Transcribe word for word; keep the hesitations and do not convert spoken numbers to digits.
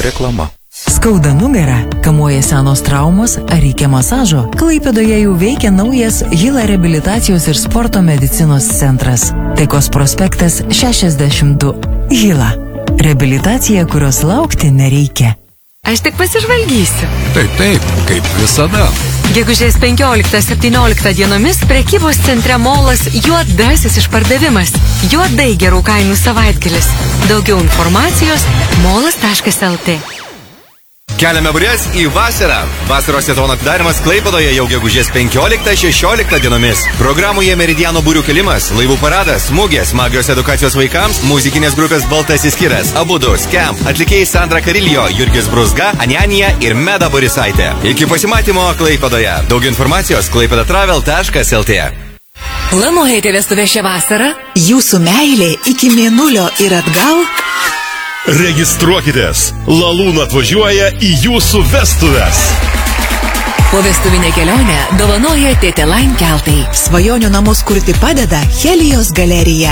Reklama. Skauda nugarą, kamuoja senos traumos ar reikia masažo? Klaipėdoje jau veikia naujas Hila reabilitacijos ir sporto medicinos centras. Taikos prospektas šešiasdešimt du. Hila. Reabilitacija, kurios laukti nereikia. Aš tik pasižvalgysiu. Taip, taip, kaip visada. Gegužės penkioliktą septynioliktą dienomis prekybos centre Molas juodasis išpardavimas. Juodai gerų kainų savaitgalis. Daugiau informacijos molas taškas lt. Keliame burės į vasarą. Vasaros sezono atidarimas Klaipėdoje jau gegužės penkioliktą šešioliktą dienomis. Programoje Meridiano būrių kelimas, laivų paradas, mugės, magijos edukacijos vaikams, muzikinės grupės Baltasis kiras, abudu, Scam, atlikėjai Sandra Kariljo, Jurgis Bruzga, Anjanija ir Meda Borisaitė. Iki pasimatymo Klaipėdoje. Daug informacijos klaipėdatravel taškas lt. Planuojate vestuvę šią vasarą? Jūsų meilė iki mėnulio ir atgal? Registruokitės. Lalūn atvažiuoja į jūsų vestuves. Po vestuvinę kelionę dovanoja Tėtė Lain keltai. Svajonių namus kurti padeda Helijos galerija.